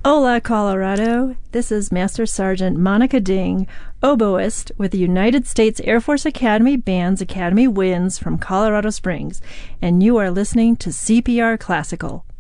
Hola, Colorado. This is Master Sergeant Monica Ding, oboist with the United States Air Force Academy Band's Academy Winds from Colorado Springs, and you are listening to CPR Classical.